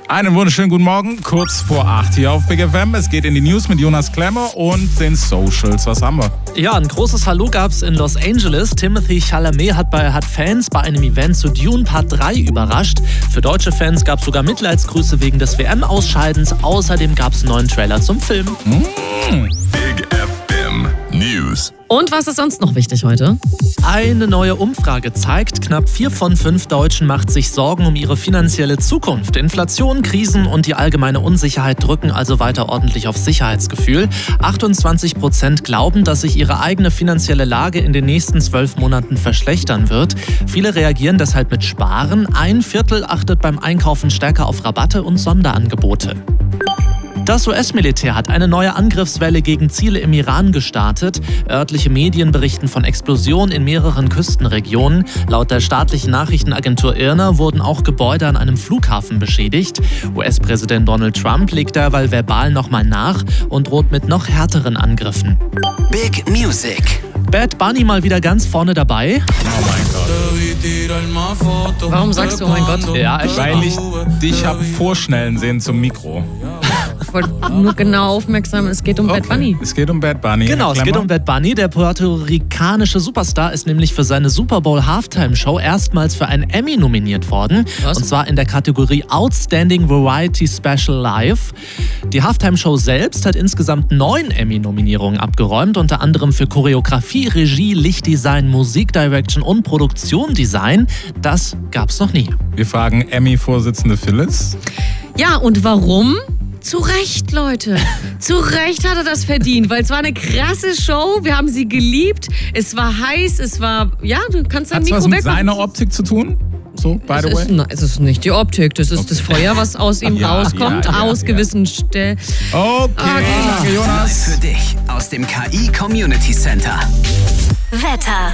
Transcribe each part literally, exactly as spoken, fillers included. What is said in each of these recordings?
Einen wunderschönen guten Morgen, kurz vor acht hier auf Big F M. Es geht in die News mit Jonas Klemmer und den Socials. Was haben wir? Ja, ein großes Hallo gab's in Los Angeles. Timothy Chalamet hat, bei, hat Fans bei einem Event zu Dune Part drei überrascht. Für deutsche Fans gab's sogar Mitleidsgrüße wegen des W M-Ausscheidens. Außerdem gab's einen neuen Trailer zum Film. Mmh. Big F M News. Und was ist sonst noch wichtig heute? Eine neue Umfrage zeigt, knapp vier von fünf Deutschen macht sich Sorgen um ihre finanzielle Zukunft. Inflation, Krisen und die allgemeine Unsicherheit drücken also weiter ordentlich aufs Sicherheitsgefühl. achtundzwanzig Prozent glauben, dass sich ihre eigene finanzielle Lage in den nächsten zwölf Monaten verschlechtern wird. Viele reagieren deshalb mit Sparen. Ein Viertel achtet beim Einkaufen stärker auf Rabatte und Sonderangebote. Das U S-Militär hat eine neue Angriffswelle gegen Ziele im Iran gestartet. Örtliche Medien berichten von Explosionen in mehreren Küstenregionen. Laut der staatlichen Nachrichtenagentur I R N A wurden auch Gebäude an einem Flughafen beschädigt. U S-Präsident Donald Trump legt derweil verbal nochmal nach und droht mit noch härteren Angriffen. Big Music. Bad Bunny mal wieder ganz vorne dabei. Oh mein Gott. Warum sagst du, oh mein Gott? Ja, echt. Weil ich dich habe vorschnellen sehen zum Mikro. Ich wollte nur genau aufmerksam, es geht um Bad Bunny. Es geht um Bad Bunny. Genau, es geht um Bad Bunny. Der puerto-ricanische Superstar ist nämlich für seine Super Bowl Halftime Show erstmals für einen Emmy nominiert worden. Was? Und zwar in der Kategorie Outstanding Variety Special Live. Die Halftime Show selbst hat insgesamt neun Emmy-Nominierungen abgeräumt, unter anderem für Choreografie, Regie, Lichtdesign, Musikdirection und Produktiondesign. Das gab's noch nie. Wir fragen Emmy-Vorsitzende Phyllis. Ja, und warum? Zu Recht, Leute. Zu Recht hat er das verdient, weil es war eine krasse Show. Wir haben sie geliebt. Es war heiß, es war, ja, du kannst dein Hat es Mikro was mit wegmachen. seiner Optik zu tun? So, by Es the way. ist, na, es ist nicht die Optik, das ist Okay. das Feuer, was aus ihm Ja, rauskommt, ja, ja, aus ja. gewissen Stellen. Okay, danke Jonas. Für dich aus dem K I Community Center. Wetter.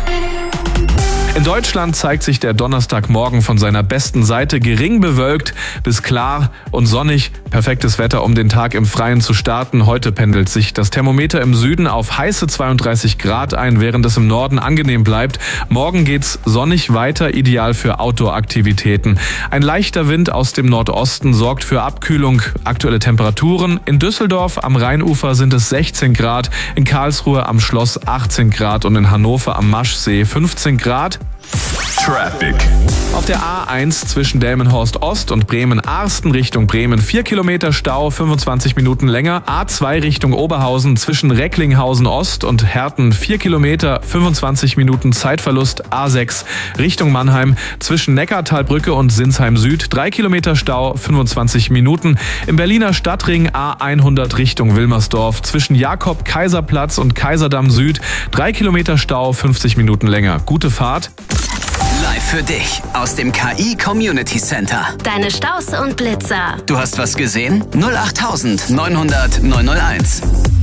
In Deutschland zeigt sich der Donnerstagmorgen von seiner besten Seite, gering bewölkt bis klar und sonnig. Perfektes Wetter, um den Tag im Freien zu starten. Heute pendelt sich das Thermometer im Süden auf heiße zweiunddreißig Grad ein, während es im Norden angenehm bleibt. Morgen geht's sonnig weiter, ideal für Outdoor-Aktivitäten. Ein leichter Wind aus dem Nordosten sorgt für Abkühlung. Aktuelle Temperaturen: in Düsseldorf am Rheinufer sind es sechzehn Grad, in Karlsruhe am Schloss achtzehn Grad und in Hannover am Maschsee fünfzehn Grad. Traffic. Auf der A eins zwischen Delmenhorst Ost und Bremen-Arsten Richtung Bremen vier Kilometer Stau, fünfundzwanzig Minuten länger. A zwei Richtung Oberhausen zwischen Recklinghausen Ost und Herten vier Kilometer, fünfundzwanzig Minuten Zeitverlust. A sechs Richtung Mannheim zwischen Neckartalbrücke und Sinsheim Süd drei Kilometer Stau, fünfundzwanzig Minuten. Im Berliner Stadtring A hundert Richtung Wilmersdorf zwischen Jakob-Kaiserplatz und Kaiserdamm Süd drei Kilometer Stau, fünfzig Minuten länger. Gute Fahrt. Live für dich aus dem K I Community Center. Deine Staus und Blitzer. Du hast was gesehen? null acht neunhundert neunhunderteins.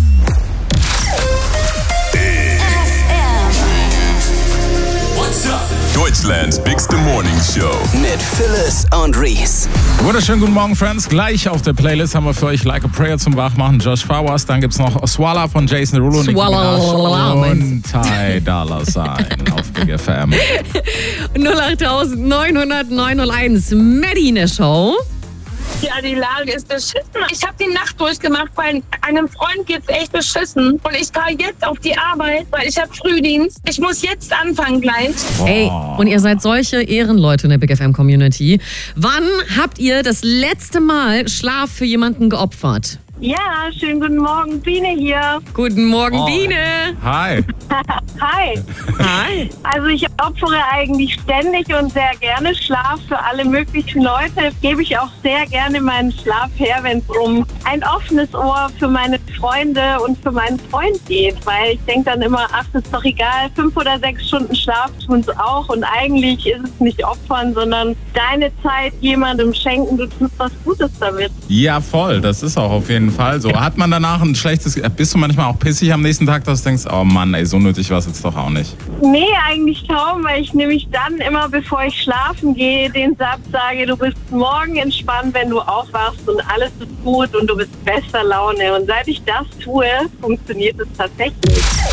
Deutschlands bigste Morning Show. Mit Phyllis und Reese. Wunderschönen guten Morgen, Friends. Gleich auf der Playlist haben wir für euch Like a Prayer zum Wachmachen, Josh Flowers. Dann gibt's noch Swalla von Jason Derulo, Nicki Swalla. Minaj und Ty Dolla Sign auf Big F M. null acht neunhundert neunhunderteins, Medine Show. Ja, die Lage ist beschissen. Ich habe die Nacht durchgemacht, weil einem Freund geht's echt beschissen. Und ich fahre jetzt auf die Arbeit, weil ich habe Frühdienst. Ich muss jetzt anfangen gleich. Ey, und ihr seid solche Ehrenleute in der Big F M Community. Wann habt ihr das letzte Mal Schlaf für jemanden geopfert? Ja, schönen guten Morgen, Biene hier. Guten Morgen, Oh. Biene. Hi. Hi. Hi. Also ich opfere eigentlich ständig und sehr gerne Schlaf für alle möglichen Leute. Gebe ich auch sehr gerne meinen Schlaf her, wenn es um ein offenes Ohr für meine Freunde und für meinen Freund geht. Weil ich denke dann immer, ach, das ist doch egal, fünf oder sechs Stunden Schlaf tun sie auch. Und eigentlich ist es nicht opfern, sondern deine Zeit jemandem schenken, du tust was Gutes damit. Ja, voll. Das ist auch auf jeden Fall so. Hat man danach ein schlechtes... Bist du manchmal auch pissig am nächsten Tag, dass du denkst, oh Mann, ey, so nötig war es jetzt doch auch nicht? Nee, eigentlich kaum, weil ich nämlich dann immer, bevor ich schlafen gehe, den Satz sage, du bist morgen entspannt, wenn du aufwachst und alles ist gut und du bist bester Laune. Und seit ich das tue, funktioniert es tatsächlich.